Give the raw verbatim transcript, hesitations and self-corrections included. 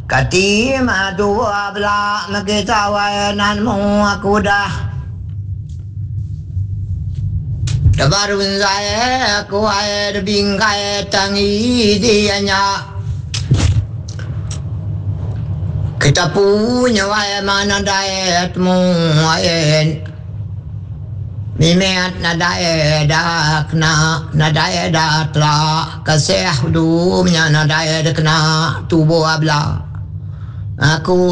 Kati madu abla magitawanan aku dah. Dabarun saya aku air bingkai tangi dianya. Kita punya waya mana dayat mu wayen. Mimet na daya dak na na daya dak la kasih dumnya na daya dak na tubuh abla. Aku